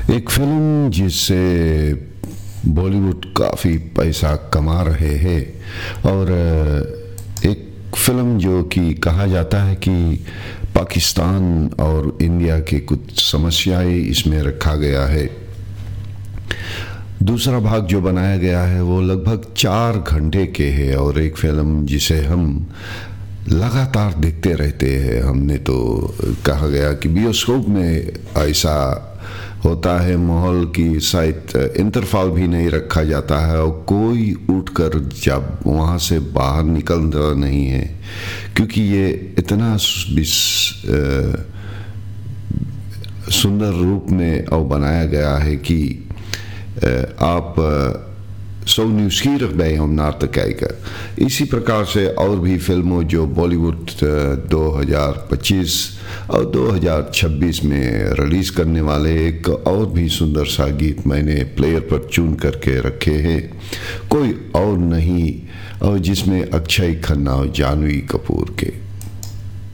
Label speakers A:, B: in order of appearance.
A: एक फिल्म जिससे बॉलीवुड काफ़ी पैसा कमा रहे हैं और एक फिल्म जो कि कहा जाता है कि पाकिस्तान और इंडिया के कुछ समस्याएं इसमें रखा गया है। दूसरा भाग जो बनाया गया है वो लगभग 4 घंटे के है और एक फिल्म जिसे हम लगातार देखते रहते हैं। हमने तो कहा गया कि बायोस्कोप में ऐसा होता है माहौल की शायद इंटरफॉल भी नहीं रखा जाता है और कोई उठकर जब वहाँ से बाहर निकलता नहीं है, क्योंकि ये इतना सुंदर रूप में और बनाया गया है कि आप सो न्यूज़gierig bij om naar te kijken। इसी प्रकार से और भी फिल्मों जो बॉलीवुड 2025 और 2026 में रिलीज़ करने वाले एक और भी सुंदर सा गीत मैंने प्लेयर पर चुन करके रखे हैं, कोई और नहीं और जिसमें अक्षय खन्ना और जानवी कपूर के